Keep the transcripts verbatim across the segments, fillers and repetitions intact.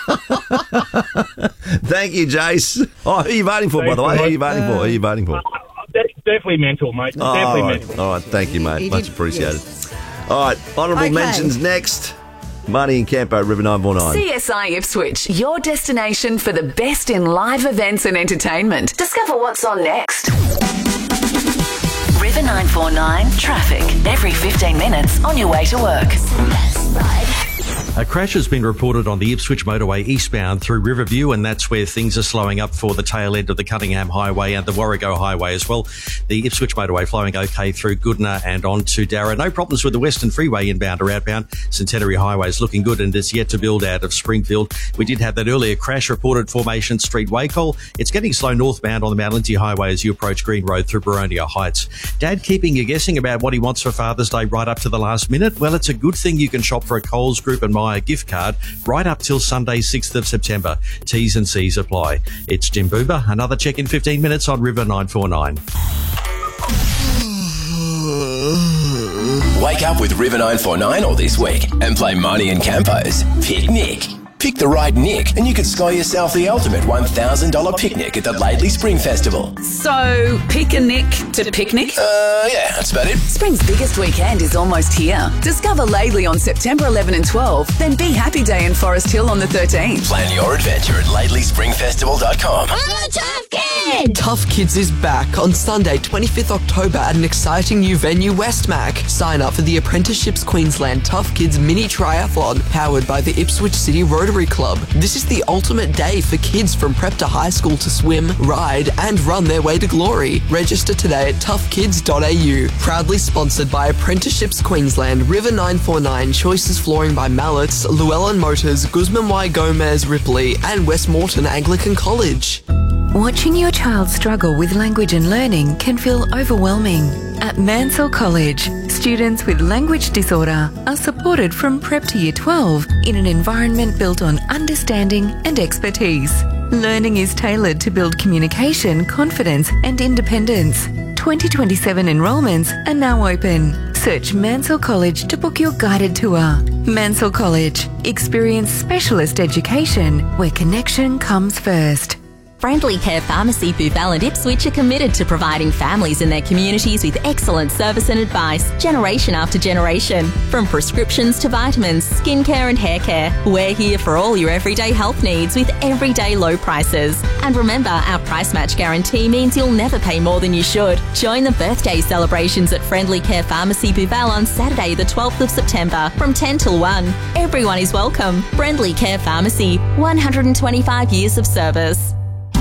Thank you, Jace. Oh, who are you voting for, by the way? Who are you voting for? Who are you voting for? De- definitely mental, mate. Oh, definitely all right. mental. All right, thank you, mate. He Much did- appreciated. yes. All right, honourable Okay. mentions next. Marty and Campo, River nine four nine. C S I Ipswich, your destination for the best in live events and entertainment. Discover what's on next. River nine four nine traffic. Every fifteen minutes on your way to work. A crash has been reported on the Ipswich motorway eastbound through Riverview, and that's where things are slowing up for the tail end of the Cunningham Highway and the Warrego Highway as well. The Ipswich motorway flowing okay through Goodna and on to Darra. No problems with the Western Freeway inbound or outbound. Centenary Highway is looking good and is yet to build out of Springfield. We did have that earlier crash reported Formation Street, Wacol. It's getting slow northbound on the Mount Lindsay Highway as you approach Green Road through Baronia Heights. Dad keeping you guessing about what he wants for Father's Day right up to the last minute? Well, it's a good thing you can shop for a Coles Group and Myer gift card right up till Sunday, sixth of September. T's and C's apply. It's Jim Boober. Another check in fifteen minutes on River nine four nine. Wake up with River nine four nine all this week and play Marty and Campo's Pick Nick. Pick the right Nick and you could score yourself the ultimate one thousand dollars picnic at the Laidley Spring Festival. So, pick a Nick to picnic. Uh, yeah, that's about it. Spring's biggest weekend is almost here. Discover Laidley on September eleventh and twelfth, then Be Happy Day in Forest Hill on the thirteenth. Plan your adventure at laidley spring festival dot com. Tough Kids is back on Sunday, twenty-fifth October at an exciting new venue, Westmac. Sign up for the Apprenticeships Queensland Tough Kids Mini Triathlon, powered by the Ipswich City Rotary Club. This is the ultimate day for kids from prep to high school to swim, ride and run their way to glory. Register today at tough kids dot a u. Proudly sponsored by Apprenticeships Queensland, River nine four nine, Choices Flooring by Mallets, Llewellyn Motors, Guzman Y Gomez Ripley and Westmorton Anglican College. Watching your child struggle with language and learning can feel overwhelming. At Mansell College, students with language disorder are supported from prep to year twelve in an environment built on understanding and expertise. Learning is tailored to build communication, confidence and independence. twenty twenty-seven enrolments are now open. Search Mansell College to book your guided tour. Mansell College. Experience specialist education where connection comes first. Friendly Care Pharmacy, Booval and Ipswich are committed to providing families and their communities with excellent service and advice, generation after generation. From prescriptions to vitamins, skincare and hair care, we're here for all your everyday health needs with everyday low prices. And remember, our price match guarantee means you'll never pay more than you should. Join the birthday celebrations at Friendly Care Pharmacy, Booval on Saturday the twelfth of September from ten till one. Everyone is welcome. Friendly Care Pharmacy, one hundred twenty-five years of service.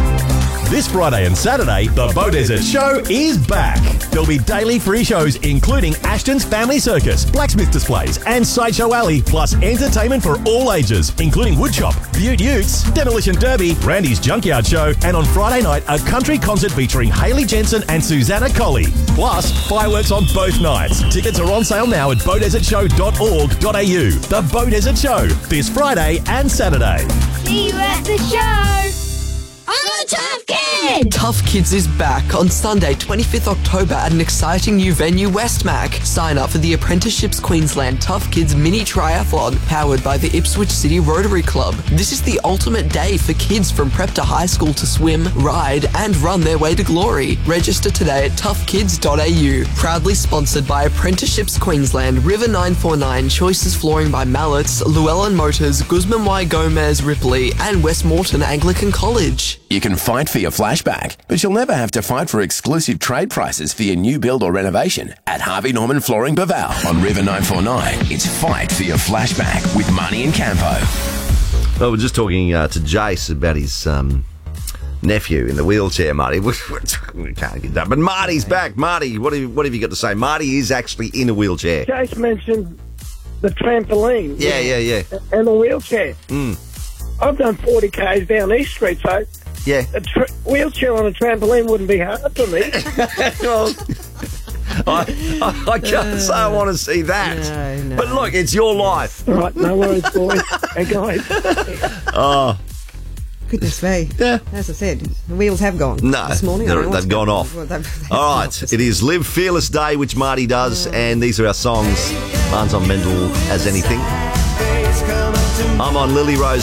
This Friday and Saturday, the Bow Desert Show is back. There'll be daily free shows including Ashton's Family Circus, blacksmith displays and Sideshow Alley, plus entertainment for all ages, including woodshop, Butte Utes, Demolition Derby, Randy's Junkyard Show, and on Friday night, a country concert featuring Hayley Jensen and Susanna Colley. Plus, fireworks on both nights. Tickets are on sale now at bow desert show dot org dot a u. The Bow Desert Show, this Friday and Saturday. See you at the show! I'm a tough kid! Tough Kids is back on Sunday, twenty-fifth October at an exciting new venue, Westmac. Sign up for the Apprenticeships Queensland Tough Kids Mini Triathlon, powered by the Ipswich City Rotary Club. This is the ultimate day for kids from prep to high school to swim, ride and run their way to glory. Register today at tough kids dot a u. Proudly sponsored by Apprenticeships Queensland, River nine four nine, Choices Flooring by Mallets, Llewellyn Motors, Guzman Y Gomez Ripley and Westmorton Anglican College. You can fight for your flashback, but you'll never have to fight for exclusive trade prices for your new build or renovation at Harvey Norman Flooring Bavau on River nine four nine. It's Fight for Your Flashback with Marty and Campo. Well, we're just talking uh, to Jace about his um, nephew in the wheelchair, Marty. We can't get that. But Marty's back. Marty, what have, you, what have you got to say? Marty is actually in a wheelchair. Jace mentioned the trampoline. Yeah, yeah, yeah. And the wheelchair. Mm. I've done forty kays down East Street, so yeah, a tra- wheelchair on a trampoline wouldn't be hard for me. well, I, I, I can't say I want to see that. No, no. But look, it's your life. All right, no worries, boys and guys. Oh, Goodness me. Yeah. As I said, the wheels have gone. No, this morning. they're- I don't know what's they've gone going- off. well, they've- they've all gone right. off this It is Live Fearless Day, which Marty does, and these are our songs. Mine's on Mental as Anything. I'm on Lily Rose